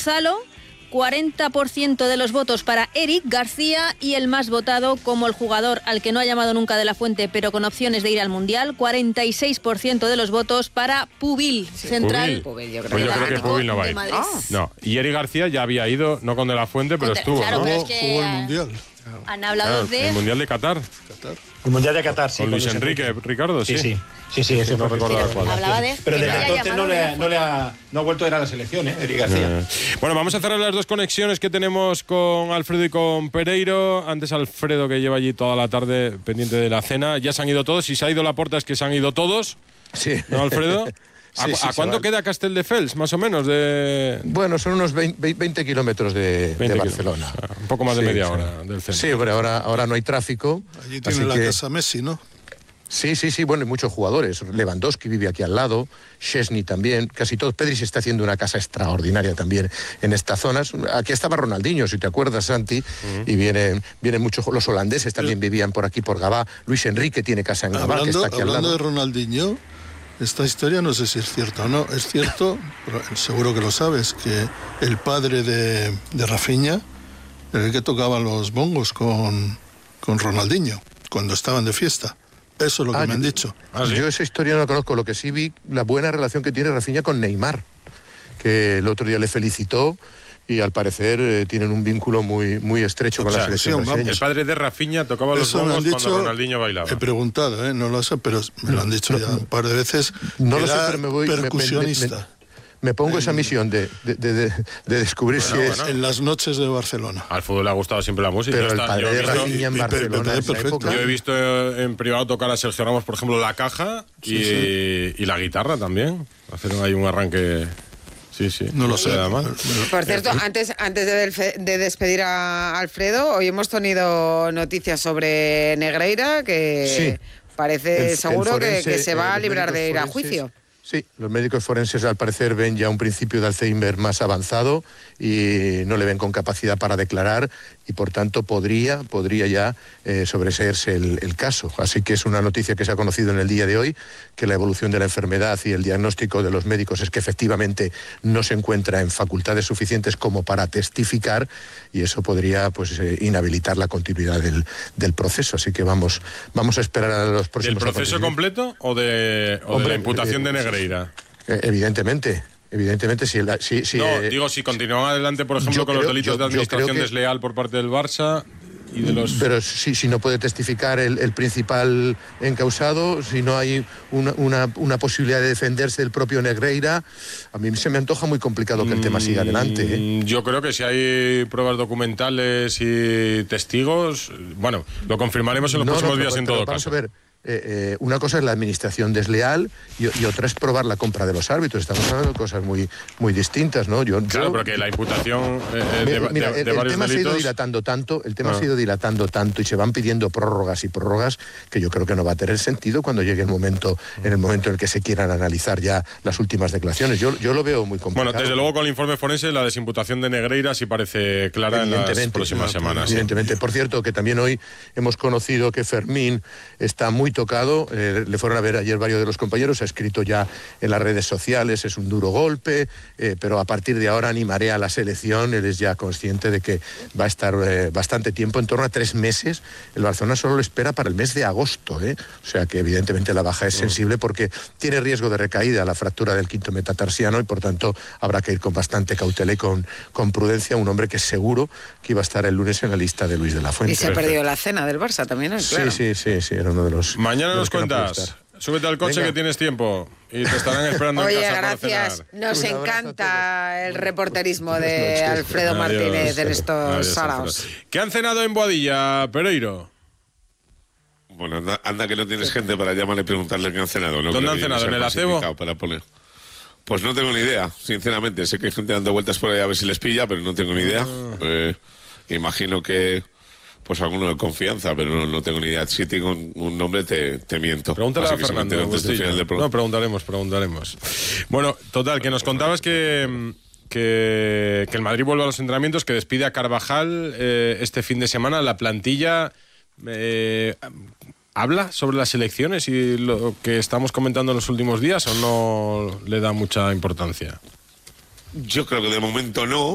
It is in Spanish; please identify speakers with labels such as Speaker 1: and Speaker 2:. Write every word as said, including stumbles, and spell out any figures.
Speaker 1: Gonzalo, cuarenta por ciento de los votos para Eric García y el más votado como el jugador al que no ha llamado nunca de la Fuente pero con opciones de ir al Mundial, cuarenta y seis por ciento de los votos para Pubil,
Speaker 2: sí,
Speaker 1: central.
Speaker 2: Pubil, yo creo,
Speaker 3: pues yo creo que Pubil no va a ir.
Speaker 1: Ah.
Speaker 3: No, y Eric García ya había ido, no con de la Fuente, pero estuvo.
Speaker 1: Claro,
Speaker 3: ¿no?
Speaker 1: pero es que
Speaker 4: jugó el Mundial.
Speaker 1: Han hablado
Speaker 3: Claro,
Speaker 1: de...
Speaker 3: el Mundial de Qatar.
Speaker 4: Qatar.
Speaker 5: El Mundial de Qatar, sí.
Speaker 3: Con Luis Enrique, Ricardo, sí.
Speaker 5: Sí, sí, sí, sí, ese
Speaker 3: no
Speaker 5: fue
Speaker 3: recuerdo cuál.
Speaker 1: Hablaba de...
Speaker 5: Pero
Speaker 1: que
Speaker 5: desde
Speaker 1: no haya
Speaker 5: entonces no
Speaker 1: llamado
Speaker 5: le,
Speaker 1: de la
Speaker 5: ha, no le ha no ha vuelto a ir a la selección, ¿eh? Eric García.
Speaker 3: Eh. Bueno, vamos a cerrar las dos conexiones que tenemos con Alfredo y con Pereiro. Antes Alfredo, que lleva allí toda la tarde pendiente de la cena. Ya se han ido todos. Si se ha ido Laporta es que se han ido todos.
Speaker 6: Sí.
Speaker 3: ¿No, Alfredo? ¿A,
Speaker 6: Sí, sí,
Speaker 3: ¿a cuánto queda Castelldefels, más o menos? De...
Speaker 6: Bueno, son unos veinte, veinte kilómetros de,
Speaker 3: veinte
Speaker 6: de Barcelona.
Speaker 3: O sea, un poco más de
Speaker 6: Sí,
Speaker 3: media
Speaker 6: sí.
Speaker 3: hora del centro.
Speaker 6: Sí, hombre, ahora, ahora no hay tráfico.
Speaker 4: Allí tiene
Speaker 6: así
Speaker 4: la
Speaker 6: que...
Speaker 4: casa Messi, ¿no?
Speaker 6: Sí, sí, sí, bueno, y muchos jugadores. Lewandowski vive aquí al lado, Szczesny también, casi todos. Pedri se está haciendo una casa extraordinaria también en estas zonas. Aquí estaba Ronaldinho, si te acuerdas, Santi, uh-huh. y vienen, vienen muchos, los holandeses también Pero, vivían por aquí, por Gabá. Luis Enrique tiene casa en Gabá,
Speaker 4: hablando,
Speaker 6: que está aquí al lado.
Speaker 4: Hablando de Ronaldinho, esta historia no sé si es cierta o no. Es cierto, pero seguro que lo sabes, que el padre de, de Rafinha era el que tocaba los bongos con, con Ronaldinho, cuando estaban de fiesta. Eso es lo que
Speaker 6: ah,
Speaker 4: me han
Speaker 6: yo,
Speaker 4: dicho.
Speaker 6: Ah, ¿sí? Yo esa historia no la conozco. Lo que sí vi, la buena relación que tiene Rafinha con Neymar, que el otro día le felicitó y al parecer eh, tienen un vínculo muy, muy estrecho o con sea, la selección brasileña.
Speaker 3: El padre de Rafinha tocaba los bongos cuando Ronaldinho bailaba.
Speaker 4: He preguntado, ¿eh? No lo sé, pero me lo han dicho no, ya un par de veces.
Speaker 6: No lo sé, pero me voy...
Speaker 4: Percusionista.
Speaker 6: Me, me, me, me pongo en, esa misión de, de, de, de, de descubrir bueno, si es...
Speaker 4: Bueno. En las noches de Barcelona.
Speaker 3: Al fútbol le ha gustado siempre la música.
Speaker 6: Pero
Speaker 3: el
Speaker 6: está, padre de Rafinha en Barcelona
Speaker 4: es perfecto.
Speaker 3: Yo he visto en privado tocar a Sergio Ramos, por ejemplo, la caja y, sí, sí. y la guitarra también. Hacer ahí un arranque... Sí, sí.
Speaker 4: No lo sé.
Speaker 2: Por cierto, antes, antes de, de despedir a Alfredo, hoy hemos tenido noticias sobre Negreira, que sí. parece el, seguro el forense, que, que se va a librar de ir a juicio.
Speaker 6: Sí, los médicos forenses al parecer ven ya un principio de Alzheimer más avanzado y no le ven con capacidad para declarar y por tanto podría, podría ya eh, sobreseerse el, el caso. Así que es una noticia que se ha conocido en el día de hoy, que la evolución de la enfermedad y el diagnóstico de los médicos es que efectivamente no se encuentra en facultades suficientes como para testificar y eso podría pues eh, inhabilitar la continuidad del, del proceso. Así que vamos, vamos a esperar a los próximos...
Speaker 3: ¿Del proceso completo o de, o Hombre, de la imputación eh, de Negreira?
Speaker 6: Eh, evidentemente. Evidentemente, si... La, si, si
Speaker 3: no,
Speaker 6: eh, digo,
Speaker 3: si continúan adelante, por ejemplo, con creo, los delitos yo, de administración que, desleal por parte del Barça y de los...
Speaker 6: Pero si, si no puede testificar el, el principal encausado, si no hay una, una, una posibilidad de defenderse del propio Negreira, a mí se me antoja muy complicado que el tema siga adelante. ¿eh?
Speaker 3: Yo creo que si hay pruebas documentales y testigos, bueno, lo confirmaremos en los no, próximos no, pero, días en todo
Speaker 6: vamos
Speaker 3: caso.
Speaker 6: A ver. Eh, eh, una cosa es la administración desleal y, y otra es probar la compra de los árbitros. Estamos hablando de cosas muy, muy distintas, ¿no? Yo,
Speaker 3: claro,
Speaker 6: yo,
Speaker 3: pero que la imputación eh, de,
Speaker 6: mira,
Speaker 3: de, de
Speaker 6: el,
Speaker 3: varios
Speaker 6: el tema
Speaker 3: delitos...
Speaker 6: se ha ido dilatando tanto, el tema
Speaker 3: ah.
Speaker 6: se ha ido dilatando tanto y se van pidiendo prórrogas y prórrogas que yo creo que no va a tener sentido cuando llegue el momento, en el momento en el que se quieran analizar ya las últimas declaraciones. Yo, yo lo veo muy complicado.
Speaker 3: Bueno, desde luego con el informe forense la desimputación de Negreira sí parece clara en las próximas semanas.
Speaker 6: Evidentemente.
Speaker 3: Sí.
Speaker 6: Por cierto, que también hoy hemos conocido que Fermín está muy tocado. Eh, le fueron a ver ayer varios de los compañeros, ha escrito ya en las redes sociales, es un duro golpe, eh, pero a partir de ahora animaré a la selección. Él es ya consciente de que va a estar eh, bastante tiempo, en torno a tres meses. El Barcelona solo lo espera para el mes de agosto, ¿eh? O sea que evidentemente la baja es sensible porque tiene riesgo de recaída, la fractura del quinto metatarsiano, y por tanto habrá que ir con bastante cautela y con, con prudencia. Un hombre que es seguro que iba a estar el lunes en la lista de Luis de la Fuente.
Speaker 2: Y se ha perdido la cena del Barça también, ¿no? Claro.
Speaker 6: Sí, sí, sí, sí, era uno de los...
Speaker 3: Mañana nos cuentas. Súbete al coche. Venga. Que tienes tiempo y te estarán esperando
Speaker 2: Oye,
Speaker 3: en casa
Speaker 2: gracias.
Speaker 3: para cenar.
Speaker 2: Nos encanta el reporterismo de Alfredo
Speaker 3: Adiós.
Speaker 2: Martínez en estos
Speaker 3: Adiós,
Speaker 2: saraos.
Speaker 3: ¿Qué han cenado en Boadilla, Pereiro?
Speaker 7: Bueno, anda, anda que no tienes gente para llamarle y preguntarle qué han cenado. ¿No?
Speaker 3: ¿Dónde han cenado? ¿En el acebo?
Speaker 7: Para poner. Pues no tengo ni idea, sinceramente. Sé que hay gente dando vueltas por ahí a ver si les pilla, pero no tengo ni idea. Ah. Eh, imagino que... Pues alguno de confianza, pero no, no tengo ni idea. Si tengo un, un nombre, te, te miento.
Speaker 3: Pregúntale a Fernando. No, preguntaremos, preguntaremos. Bueno, total, que nos contabas que, que, que el Madrid vuelve a los entrenamientos, que despide a Carvajal eh, este fin de semana. La plantilla eh, habla sobre las elecciones y lo que estamos comentando en los últimos días, ¿o no le da mucha importancia?
Speaker 7: Yo creo que de momento no.